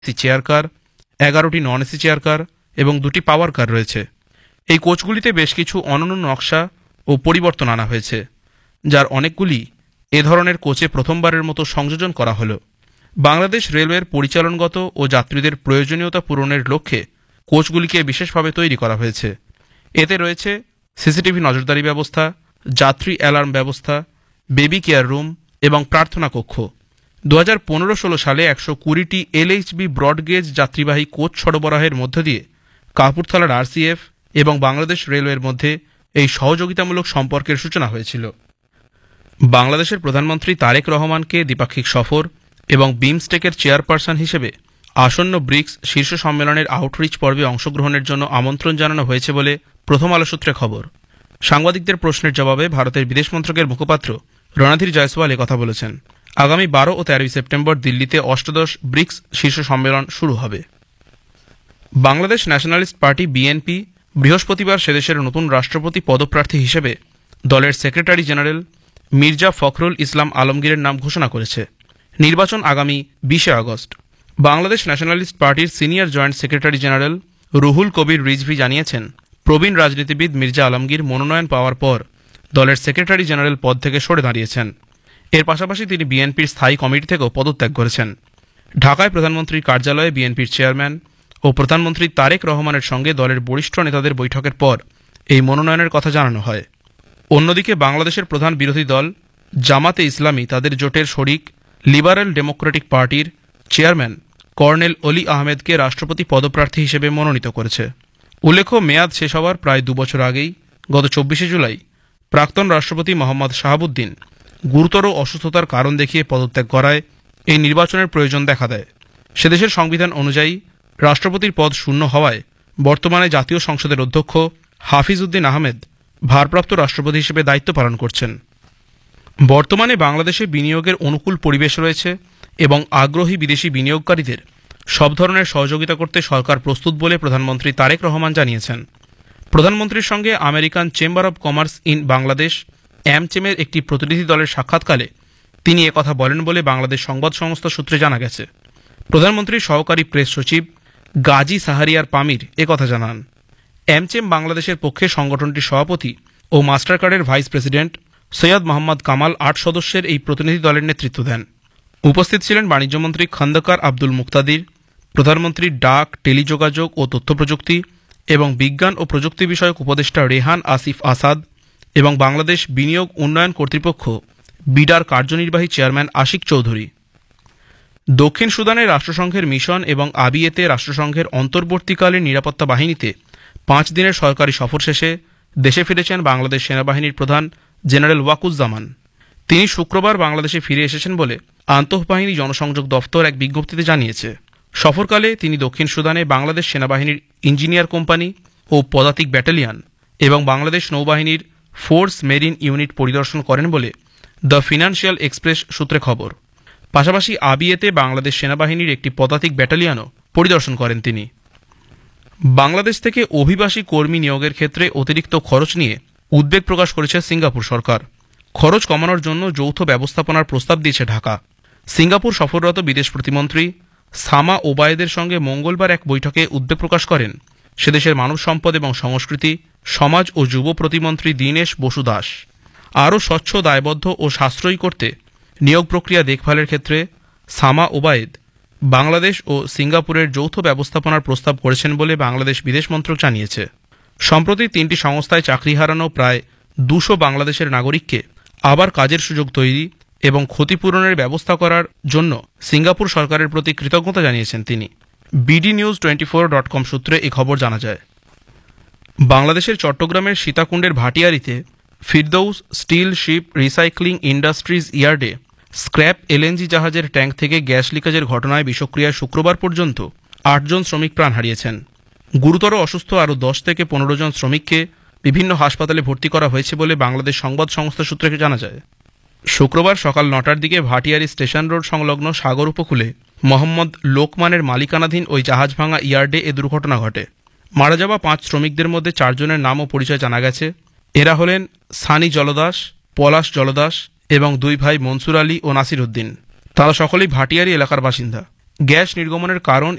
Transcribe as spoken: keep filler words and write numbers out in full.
AC chair car, এগারোটি non AC chair car এবং দুটি পাওয়ার কার রয়েছে। এই কোচগুলিতে বেশ কিছু অনন্য নকশা ও পরিবর্তন আনা হয়েছে, যার অনেকগুলি এ ধরনের কোচে প্রথমবারের মতো সংযোজন করা হলো। বাংলাদেশ রেলওয়ের পরিচালনগত ও যাত্রীদের প্রয়োজনীয়তা পূরণের লক্ষ্যে কোচগুলিকে বিশেষভাবে তৈরি করা হয়েছে। এতে রয়েছে সিসিটিভি নজরদারি ব্যবস্থা, যাত্রী অ্যালার্ম ব্যবস্থা, বেবি কেয়ার রুম এবং প্রার্থনা কক্ষ। দু হাজার পনেরো ষোলো সালে একশো কুড়িটি এলএইচবি ব্রডগেজ যাত্রীবাহী কোচ সরবরাহের মধ্য দিয়ে কাপুরথালার আরসিএফ এবং বাংলাদেশ রেলওয়ের মধ্যে এই সহযোগিতামূলক সম্পর্কের সূচনা হয়েছিল। বাংলাদেশের প্রধানমন্ত্রী তারেক রহমানকে দ্বিপাক্ষিক সফর এবং বিমস্টেকের চেয়ারপারসন হিসেবে আসন্ন ব্রিক্স শীর্ষ সম্মেলনের আউটরিচ পর্বে অংশগ্রহণের জন্য আমন্ত্রণ জানানো হয়েছে বলে প্রথম আলো সূত্রে খবর। সাংবাদিকদের প্রশ্নের জবাবে ভারতের বিদেশ মন্ত্রকের মুখপাত্র রণধীর জয়সওয়াল কথা বলেছেন। আগামী বারো ও তেরোই সেপ্টেম্বর দিল্লিতে অষ্টাদশ ব্রিক্স শীর্ষ সম্মেলন শুরু হবে। বাংলাদেশ ন্যাশনালিস্ট পার্টি বিএনপি বৃহস্পতিবার সেদেশের নতুন রাষ্ট্রপতি পদপ্রার্থী হিসেবে দলের সেক্রেটারি জেনারেল মির্জা ফখরুল ইসলাম আলমগীরের নাম ঘোষণা করেছে। নির্বাচন আগামী বিশে আগস্ট। বাংলাদেশ ন্যাশনালিস্ট পার্টির senior joint secretary general Ruhul Kabir Rizvi জানিয়েছেন, প্রবীণ রাজনীতিবিদ মির্জা আলমগীর মনোনয়ন পাওয়ার পর দলের সেক্রেটারি জেনারেল পদ থেকে সরে দাঁড়িয়েছেন। এর পাশাপাশি তিনি বিএনপির স্থায়ী কমিটি থেকেও পদত্যাগ করেছেন। ঢাকায় প্রধানমন্ত্রীর কার্যালয়ে বিএনপির চেয়ারম্যান ও প্রধানমন্ত্রী তারেক রহমানের সঙ্গে দলের বরিষ্ঠ নেতাদের বৈঠকের পর এই মনোনয়নের কথা জানানো হয়। অন্যদিকে বাংলাদেশের প্রধান বিরোধী দল জামাতে ইসলামী তাদের জোটের শরিক লিবারেল ডেমোক্রেটিক পার্টির চেয়ারম্যান কর্নেল অলি আহমেদকে রাষ্ট্রপতি পদপ্রার্থী হিসেবে মনোনীত করেছে। উল্লেখ্য, মেয়াদ শেষ হওয়ার প্রায় দুবছর আগেই গত চব্বিশে জুলাই প্রাক্তন রাষ্ট্রপতি মোহাম্মদ শাহাবুদ্দিন গুরুতর অসুস্থতার কারণ দেখিয়ে পদত্যাগ করায় এই নির্বাচনের প্রয়োজন দেখা দেয়। সেদেশের সংবিধান অনুযায়ী রাষ্ট্রপতির পদ শূন্য হওয়ায় বর্তমানে জাতীয় সংসদের অধ্যক্ষ হাফিজ উদ্দিন আহমেদ ভারপ্রাপ্ত রাষ্ট্রপতি হিসেবে দায়িত্ব পালন করছেন। বর্তমানে বাংলাদেশে বিনিয়োগের অনুকূল পরিবেশ রয়েছে এবং আগ্রহী বিদেশি বিনিয়োগকারীদের সব ধরনের সহযোগিতা করতে সরকার প্রস্তুত বলে প্রধানমন্ত্রী তারেক রহমান জানিয়েছেন। প্রধানমন্ত্রীর সঙ্গে American chamber of commerce in Bangladesh অ্যামচেমের একটি প্রতিনিধি দলের সাক্ষাৎকালে তিনি একথা বলেন বলে বাংলাদেশ সংবাদ সংস্থা সূত্রে জানা গেছে। প্রধানমন্ত্রীর সহকারী প্রেস সচিব গাজী সাহারিয়ার পামির একথা জানান। অ্যামচেম বাংলাদেশের পক্ষে সংগঠনটির সভাপতি ও মাস্টার কার্ডের ভাইস প্রেসিডেন্ট সৈয়দ মোহাম্মদ কামাল আট সদস্যের এই প্রতিনিধি দলের নেতৃত্ব দেন। উপস্থিত ছিলেন বাণিজ্যমন্ত্রী খন্দকার আব্দুল মুক্তাদির, প্রধানমন্ত্রী ডাক, টেলিযোগাযোগ ও তথ্য প্রযুক্তি এবং বিজ্ঞান ও প্রযুক্তি বিষয়ক উপদেষ্টা রেহান আসিফ আসাদ এবং বাংলাদেশ বিনিয়োগ উন্নয়ন কর্তৃপক্ষ বিডার কার্যনির্বাহী চেয়ারম্যান আশিক চৌধুরী। দক্ষিণ সুদানে রাষ্ট্রসংঘের মিশন এবং আবিয়েতে রাষ্ট্রসংঘের অন্তর্বর্তীকালীন নিরাপত্তা বাহিনীতে পাঁচ দিনের সরকারি সফর শেষে দেশে ফিরেছেন বাংলাদেশ সেনাবাহিনীর প্রধান জেনারেল ওয়াকুজ্জামান। তিনি শুক্রবার বাংলাদেশে ফিরে এসেছেন বলে আন্তঃবাহিনী জনসংযোগ দফতর এক বিজ্ঞপ্তিতে জানিয়েছে। সফরকালে তিনি দক্ষিণ সুদানে বাংলাদেশ সেনাবাহিনীর ইঞ্জিনিয়ার কোম্পানি ও পদাতিক ব্যাটালিয়ন এবং বাংলাদেশ নৌবাহিনীর ফোর্স মেরিন ইউনিট পরিদর্শন করেন বলে দ্য ফিনান্সিয়াল এক্সপ্রেস সূত্রে খবর। পাশাপাশি আবিয়েতে বাংলাদেশ সেনাবাহিনীর একটি পদাতিক ব্যাটালিয়নও পরিদর্শন করেন তিনি। বাংলাদেশ থেকে অভিবাসী কর্মী নিয়োগের ক্ষেত্রে অতিরিক্ত খরচ নিয়ে উদ্বেগ প্রকাশ করেছে সিঙ্গাপুর সরকার। খরচ কমানোর জন্য যৌথ ব্যবস্থাপনার প্রস্তাব দিয়েছে ঢাকা। সিঙ্গাপুর সফররত বিদেশ প্রতিমন্ত্রী সামা ওবায়েদের সঙ্গে মঙ্গলবার এক বৈঠকে উদ্বেগ প্রকাশ করেন সেদেশের মানব সম্পদ এবং সংস্কৃতি, সমাজ ও যুব প্রতিমন্ত্রী দীনেশ বসু দাস। আরও স্বচ্ছ, দায়বদ্ধ ও সাশ্রয়ী করতে নিয়োগ প্রক্রিয়া দেখভালের ক্ষেত্রে সামা ওবায়েদ বাংলাদেশ ও সিঙ্গাপুরের যৌথ ব্যবস্থাপনার প্রস্তাব করেছেন বলে বাংলাদেশ বিদেশ মন্ত্রক জানিয়েছে। সম্প্রতি তিনটি সংস্থায় চাকরি হারানো প্রায় দুশো বাংলাদেশের নাগরিককে আবার কাজের সুযোগ তৈরি এবং ক্ষতিপূরণের ব্যবস্থা করার জন্য সিঙ্গাপুর সরকারের প্রতি কৃতজ্ঞতা জানিয়েছেন তিনি। BD news twenty four dot com সূত্রে এই খবর জানা যায়। বাংলাদেশের চট্টগ্রামের সীতাকুণ্ডের ভাটিয়ারিতে Firdous still sheep recycling industries ইয়ার্ডে স্ক্র্যাপ এলএনজি জাহাজের ট্যাঙ্ক থেকে গ্যাস লিকেজের ঘটনায় বিষক্রিয়ায় শুক্রবার পর্যন্ত আটজন শ্রমিক প্রাণ হারিয়েছেন। গুরুতর অসুস্থ আরও দশ থেকে পনেরো জন শ্রমিককে বিভিন্ন হাসপাতালে ভর্তি করা হয়েছে বলে বাংলাদেশ সংবাদ সংস্থা সূত্রে জানা যায়। শুক্রবার সকাল নটার দিকে ভাটিয়ারি স্টেশন রোড সংলগ্ন সাগর উপকূলে মোহাম্মদ লোকমানের মালিকানাধীন ওই জাহাজ ভাঙা ইয়ার্ডে এ দুর্ঘটনা ঘটে। মারা যাওয়া পাঁচ শ্রমিকদের মধ্যে চারজনের নাম ও পরিচয় জানা গেছে। এরা হলেন সানি জলদাস, পলাশ জলদাস এবং দুই ভাই মনসুর আলী ও নাসির উদ্দিন। তারা সকলেই ভাটিয়ারি এলাকার বাসিন্দা। গ্যাস নির্গমনের কারণ